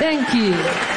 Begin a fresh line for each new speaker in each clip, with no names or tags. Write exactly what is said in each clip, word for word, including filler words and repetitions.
Thank you.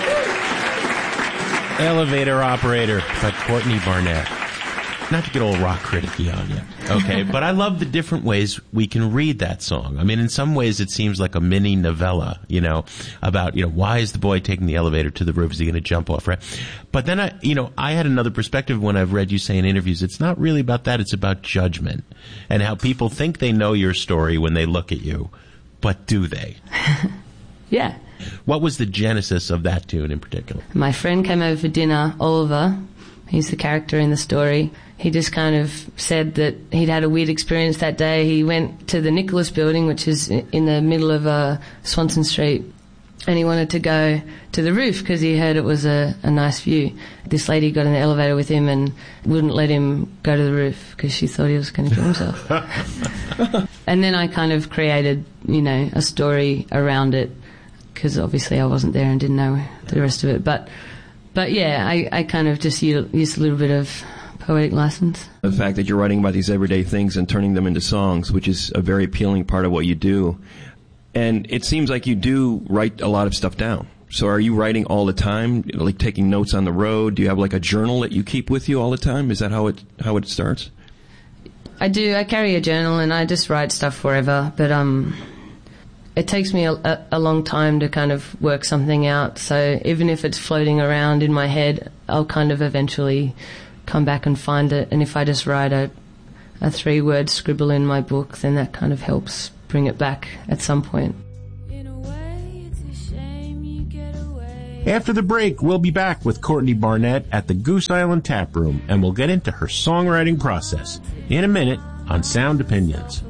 Elevator Operator by Courtney Barnett. Not to get all rock criticky on you, okay? But I love the different ways we can read that song. I mean, in some ways it seems like a mini novella, you know, about, you know, why is the boy taking the elevator to the roof? Is he going to jump off, right? But then I, you know, I had another perspective when I've read you say in interviews, it's not really about that. It's about judgment and how people think they know your story when they look at you. But do they?
Yeah.
What was the genesis of that tune in particular?
My friend came over for dinner, Oliver. He's the character in the story. He just kind of said that he'd had a weird experience that day. He went to the Nicholas Building, which is in the middle of uh, Swanson Street, and he wanted to go to the roof because he heard it was a, a nice view. This lady got in the elevator with him and wouldn't let him go to the roof because she thought he was going to kill himself. And then I kind of created, you know, a story around it because obviously I wasn't there and didn't know the rest of it. But, but yeah, I, I kind of just used a little bit of poetic license.
The fact that you're writing about these everyday things and turning them into songs, which is a very appealing part of what you do. And it seems like you do write a lot of stuff down. So are you writing all the time, like taking notes on the road? Do you have like a journal that you keep with you all the time? Is that how it how it starts?
I do. I carry a journal and I just write stuff forever. But um, it takes me a, a, a long time to kind of work something out. So even if it's floating around in my head, I'll kind of eventually come back and find it. And if I just write a, a three-word scribble in my book, then that kind of helps bring it back at some point.
After the break, we'll be back with Courtney Barnett at the Goose Island Tap Room, and we'll get into her songwriting process in a minute on Sound Opinions.